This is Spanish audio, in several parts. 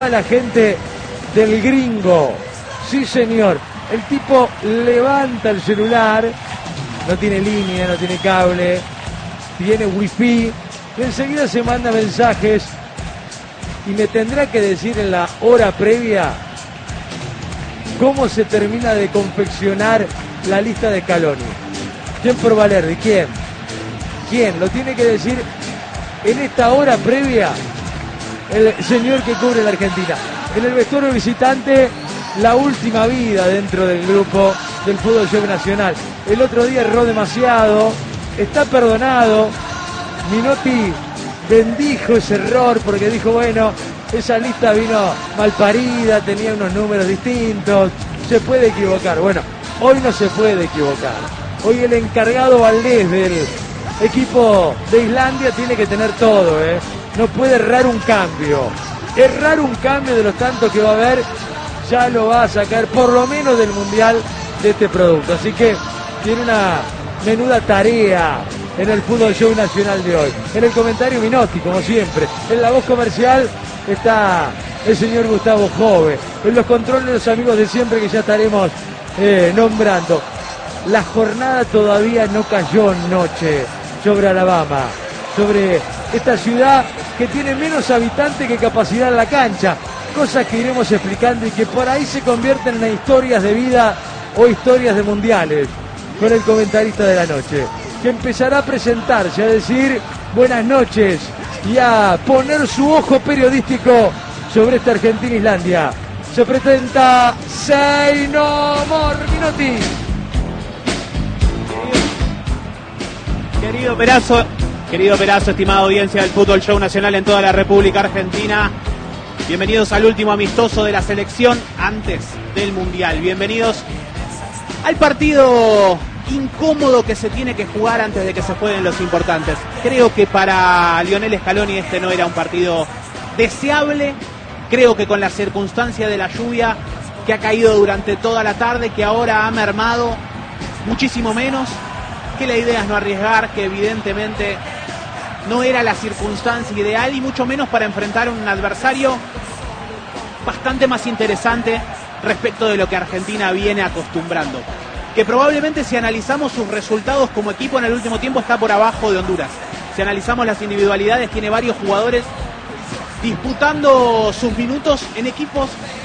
a la gente del gringo. Sí, señor. El tipo levanta el celular, no tiene línea, no tiene cable, tiene wifi, y enseguida se manda mensajes y me tendrá que decir en la hora previa cómo se termina de confeccionar la lista de Scaloni. ¿Quién por Valerdi? ¿Quién? ¿Quién? Lo tiene que decir en esta hora previa el señor que cubre la Argentina. En el vestuario visitante, la última vida dentro del grupo del fútbol club nacional. El otro día erró demasiado, está perdonado. Minotti bendijo ese error porque dijo, bueno, esa lista vino mal parida, tenía unos números distintos, se puede equivocar. Bueno, hoy no se puede equivocar. Hoy el encargado Valdés del equipo de Islandia tiene que tener todo, no puede errar un cambio. Errar un cambio de los tantos que va a haber ya lo va a sacar por lo menos del mundial de este producto. Así que tiene una menuda tarea en el fútbol show nacional de hoy. En el comentario Minotti, como siempre. En la voz comercial está el señor Gustavo Jove. En los controles los amigos de siempre que ya estaremos nombrando. La jornada todavía no cayó noche sobre Alabama, sobre esta ciudad que tiene menos habitantes que capacidad en la cancha, cosas que iremos explicando y que por ahí se convierten en historias de vida o historias de mundiales, con el comentarista de la noche, que empezará a presentarse, a decir buenas noches y a poner su ojo periodístico sobre esta Argentina-Islandia. Se presenta Seino Minotti. Querido Perazo, estimada audiencia del Fútbol Show Nacional en toda la República Argentina. Bienvenidos al último amistoso de la selección antes del Mundial. Bienvenidos al partido incómodo que se tiene que jugar antes de que se jueguen los importantes. Creo que para Lionel Scaloni este no era un partido deseable. Creo que con la circunstancia de la lluvia que ha caído durante toda la tarde, que ahora ha mermado muchísimo menos, que la idea es no arriesgar, que evidentemente no era la circunstancia ideal y mucho menos para enfrentar a un adversario bastante más interesante respecto de lo que Argentina viene acostumbrando. Que probablemente si analizamos sus resultados como equipo en el último tiempo está por abajo de Honduras. Si analizamos las individualidades, tiene varios jugadores disputando sus minutos en equipos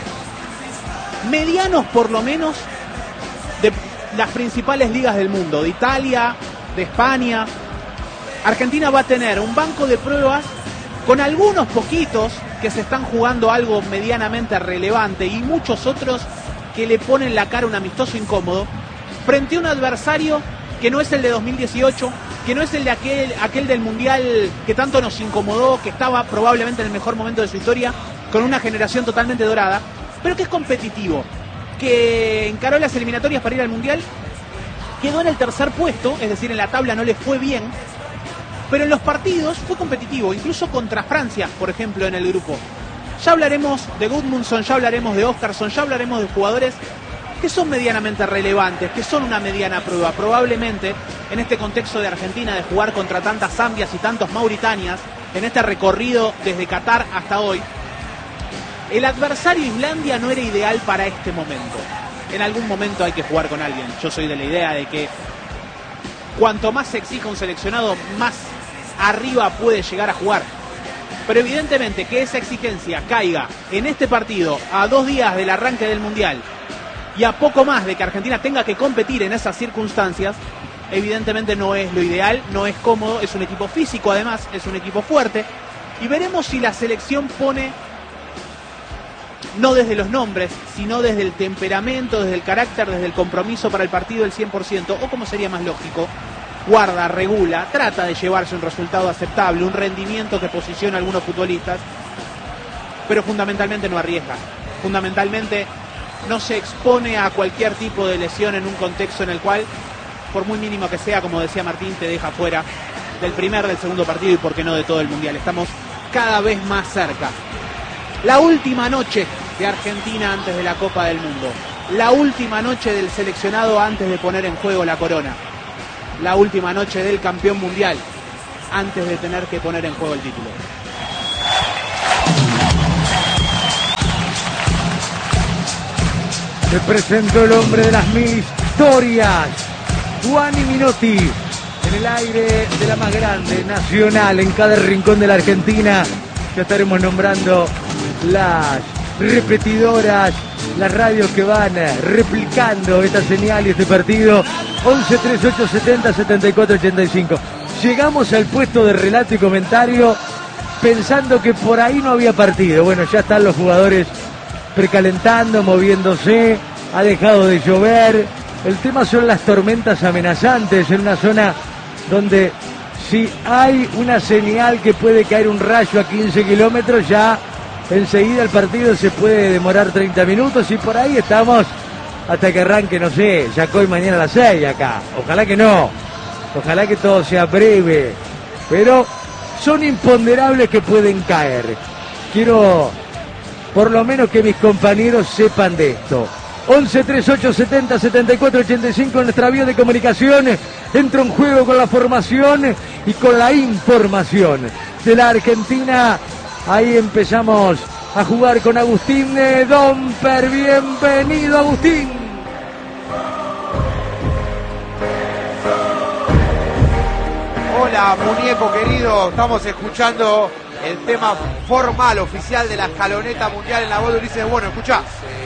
medianos por lo menos de las principales ligas del mundo, de Italia, de España. Argentina va a tener un banco de pruebas con algunos poquitos que se están jugando algo medianamente relevante y muchos otros que le ponen la cara a un amistoso incómodo frente a un adversario que no es el de 2018, que no es el de aquel del Mundial que tanto nos incomodó, que estaba probablemente en el mejor momento de su historia, con una generación totalmente dorada, pero que es competitivo, que encaró las eliminatorias para ir al Mundial, quedó en el tercer puesto, es decir, en la tabla no le fue bien, pero en los partidos fue competitivo, incluso contra Francia, por ejemplo, en el grupo. Ya hablaremos de Gudmundsson, ya hablaremos de Óskarsson, ya hablaremos de jugadores que son medianamente relevantes, que son una mediana prueba. Probablemente, en este contexto de Argentina, de jugar contra tantas Zambias y tantos Mauritanias, en este recorrido desde Qatar hasta hoy, el adversario Islandia no era ideal para este momento. En algún momento hay que jugar con alguien. Yo soy de la idea de que cuanto más se exija un seleccionado, más arriba puede llegar a jugar. Pero evidentemente que esa exigencia caiga en este partido a 2 días del arranque del Mundial y a poco más de que Argentina tenga que competir en esas circunstancias, evidentemente no es lo ideal, no es cómodo, es un equipo físico además, es un equipo fuerte. Y veremos si la selección pone, no desde los nombres, sino desde el temperamento, desde el carácter, desde el compromiso para el partido el 100%, o como sería más lógico, guarda, regula, trata de llevarse un resultado aceptable, un rendimiento que posiciona a algunos futbolistas, pero fundamentalmente no arriesga. Fundamentalmente no se expone a cualquier tipo de lesión en un contexto en el cual, por muy mínimo que sea, como decía Martín, te deja fuera del primer, del segundo partido y por qué no de todo el Mundial. Estamos cada vez más cerca. La última noche de Argentina antes de la Copa del Mundo. La última noche del seleccionado antes de poner en juego la corona. La última noche del campeón mundial antes de tener que poner en juego el título. Se presentó el hombre de las 1000 historias, Juani Minotti, en el aire de la más grande nacional en cada rincón de la Argentina. Ya estaremos nombrando las repetidoras, las radios que van replicando esta señal y este partido. 11 38 70 74 85. Llegamos al puesto de relato y comentario pensando que por ahí no había partido. Bueno, ya están los jugadores precalentando, moviéndose, ha dejado de llover. El tema son las tormentas amenazantes en una zona donde si hay una señal que puede caer un rayo a 15 kilómetros, ya enseguida el partido se puede demorar 30 minutos y por ahí estamos hasta que arranque, no sé, Yacoy mañana a las 6 acá. Ojalá que no, ojalá que todo sea breve, pero son imponderables que pueden caer. Quiero por lo menos que mis compañeros sepan de esto. 11 38 70 74 85 en nuestra vía de comunicación. Entra en juego con la formación y con la información de la Argentina. Ahí empezamos a jugar con Agustín Domper. Bienvenido, Agustín. Hola, muñeco querido. Estamos escuchando el tema formal, oficial de la escaloneta mundial en la voz de Ulises. Bueno, escuchá.